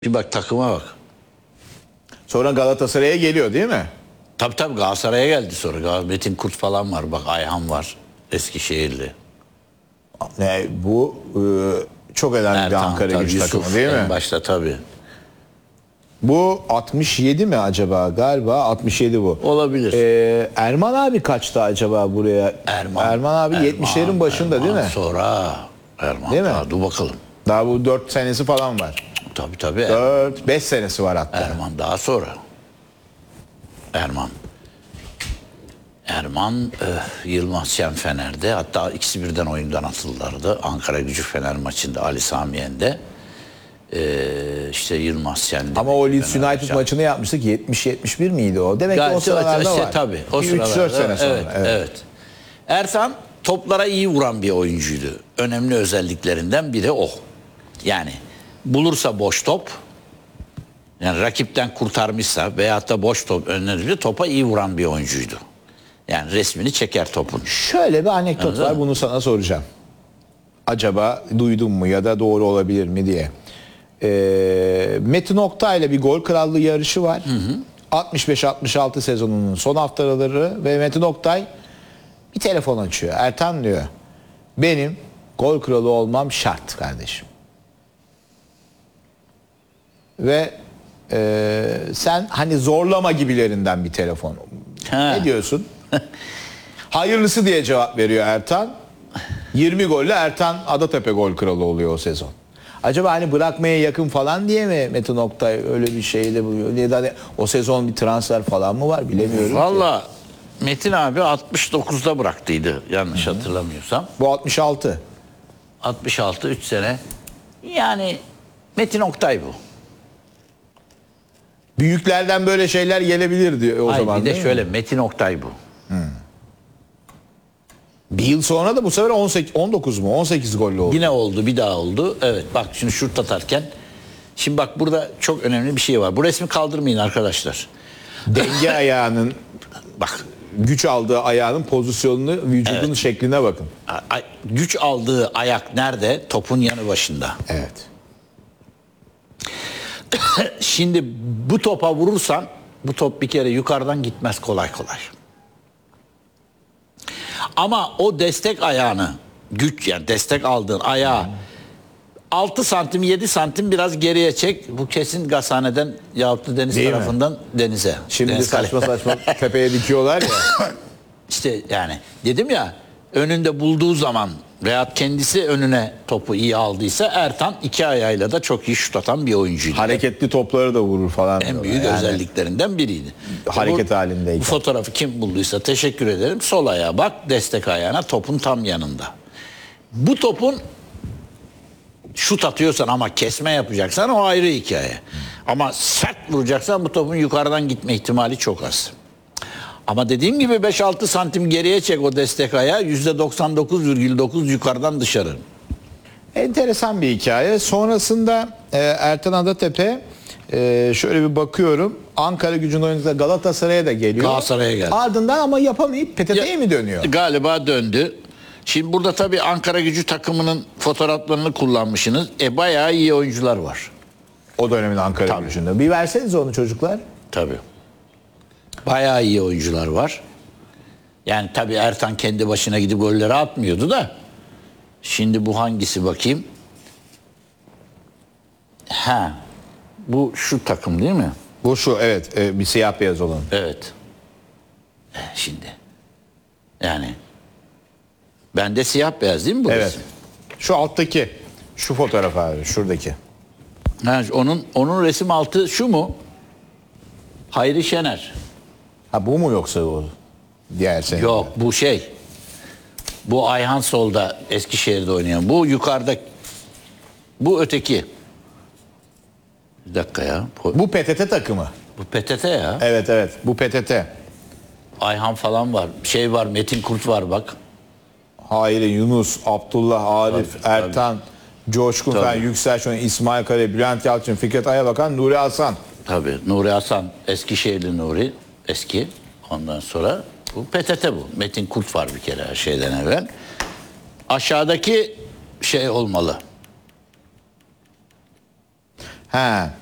Bir bak takıma bak. Sonra Galatasaray'a geliyor değil mi? Tabii Galatasaray'a geldi sonra. Metin Kurt falan var. Bak Ayhan var. Eskişehirli. Bu çok önemli bir Ankara Gücü takımı değil mi? En başta tabii. Bu 67 mi acaba? Galiba 67 bu. Olabilir. Erman abi kaçtı acaba buraya? Erman abi 70'lerin başında değil mi? Sonra Erman. Değil mi? Dur bakalım. Daha bu 4 senesi falan var. Tabii. 4-5 senesi var hatta. Erman daha sonra. Erman Yılmaz Şen Fener'de. Hatta ikisi birden oyundan atıldılardı. Ankara Gücü Fener maçında Ali Samiyen'de. İşte Yılmaz Şen'de. Ama o Leeds United maçını yapmıştık. 70-71 miydi o? Demek ki o sıralarda var. Tabii. O 3-4 sene sonra. Evet. Ertan toplara iyi vuran bir oyuncuydu. Önemli özelliklerinden biri o. Yani bulursa boş top, yani rakipten kurtarmışsa veyahut da boş top önlerinde topa iyi vuran bir oyuncuydu. Yani resmini çeker topun. Şöyle bir anekdot var, bunu sana soracağım. Acaba duydun mu ya da doğru olabilir mi diye. Metin Oktay'la bir gol krallığı yarışı var. 65-66 sezonunun son haftaları ve Metin Oktay bir telefon açıyor. Ertan diyor, benim gol kralı olmam şart kardeşim. Ve sen hani zorlama gibilerinden bir telefon. Ne diyorsun? Hayırlısı diye cevap veriyor Ertan. 20 golle Ertan Adatepe gol kralı oluyor o sezon. Acaba hani bırakmaya yakın falan diye mi Metin Oktay öyle bir şeyde buluyor? Ya da o sezon bir transfer falan mı var bilemiyorum. Valla Metin abi 69'da bıraktıydı yanlış hatırlamıyorsam. Bu 66. 66 3 sene. Yani Metin Oktay bu. Büyüklerden böyle şeyler gelebilir diyor o zaman. Bir de şöyle Metin Oktay bu. Bir yıl sonra da bu sefer 19 mu 18 golle oldu. Yine oldu, bir daha oldu. Evet bak şimdi şut atarken. Şimdi bak burada çok önemli bir şey var. Bu resmi kaldırmayın arkadaşlar. Denge ayağının bak güç aldığı ayağının pozisyonunu, vücudunun şekline bakın. Güç aldığı ayak nerede? Topun yanı başında. Evet. Şimdi bu topa vurursan bu top bir kere yukarıdan gitmez kolay kolay. Ama o destek ayağını güç yani destek aldığın ayağı 6 santim 7 santim biraz geriye çek. Bu kesin Gazhane'den yahut da deniz Değil tarafından denize. Şimdi deniz saçma tepeye dikiyorlar ya. İşte yani dedim ya önünde bulduğu zaman veyahut kendisi önüne topu iyi aldıysa Ertan iki ayağıyla da çok iyi şut atan bir oyuncuydu. Hareketli topları da vurur falan. En büyük özelliklerinden biriydi. Hareket halindeyken. Bu fotoğrafı kim bulduysa teşekkür ederim. Sol ayağa bak, destek ayağına topun tam yanında. Bu topun şut atıyorsan ama kesme yapacaksan o ayrı hikaye. Ama sert vuracaksan bu topun yukarıdan gitme ihtimali çok az. Ama dediğim gibi 5-6 santim geriye çek o destek ayağı %99,9 yukarıdan dışarı. Enteresan bir hikaye. Sonrasında Ertan Adatepe şöyle bir bakıyorum. Ankara Gücü'nün oyuncuda Galatasaray'a da geliyor. Galatasaray'a geldi. Ardından ama yapamayıp PTT'ye mi dönüyor? Galiba döndü. Şimdi burada tabii Ankara Gücü takımının fotoğraflarını kullanmışsınız. Bayağı iyi oyuncular var. O dönemin Ankara Gücü'nde. Bir verseniz onu çocuklar. Tabii. Bayağı iyi oyuncular var. Yani tabii Ertan kendi başına gidip golleri atmıyordu da. Şimdi bu hangisi bakayım? Bu şu takım değil mi? Bu şu evet bir siyah beyaz olan. Evet. Şimdi. Yani. Bende siyah beyaz değil mi bu Evet. resim? Şu alttaki. Şu fotoğraf abi şuradaki. Onun resim altı şu mu? Hayri Şener. Ha bu mu yoksa o? Diğer sene. Yok bu şey. Bu Ayhan solda Eskişehir'de oynayan. Bu yukarıda. Bu öteki. Bir dakika ya. Bu PTT takımı. Bu PTT ya. Evet bu PTT. Ayhan falan var. Şey var Metin Kurt var bak. Hayri, Yunus, Abdullah, Arif, Tabii. Ertan, Coşkun Fen, Yüksel Şoray, İsmail Kale, Bülent Yalçın, Fikret Ayabakan, Nuri Hasan. Tabii Nuri Hasan Eskişehirli Nuri eski. Ondan sonra bu PTT bu. Metin Kurt var bir kere her şeyden evvel. Aşağıdaki şey olmalı. He.